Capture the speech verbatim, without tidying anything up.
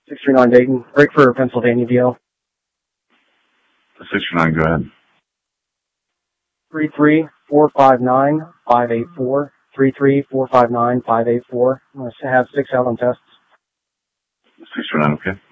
six three nine Dayton. Break for Pennsylvania D L. six three nine, go ahead. three three four five nine five eight four. three three four five nine five eight four. I'm going to have six out on tests. six three nine, okay.